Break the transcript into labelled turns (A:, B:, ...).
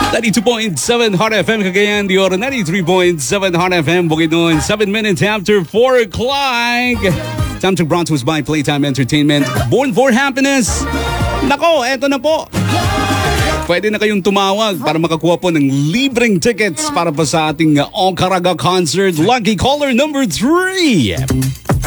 A: 92.7 Hot FM Cagayan de Oro, 93.7 Hot FM Bukidnon, 7 minutes after 4 o'clock. Time to brought to us by Playtime Entertainment. Born for Happiness. Nako, eto na po. Pwede na kayong tumawag para makakuha po ng libreng tickets para pa sa ating Okaraga concert. Lucky caller number 3.